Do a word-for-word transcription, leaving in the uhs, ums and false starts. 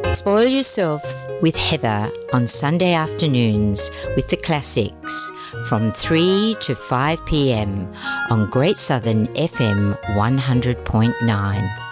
Spoil yourselves with Heather on Sunday afternoons with the classics from three to five p.m. on Great Southern F M one hundred point nine.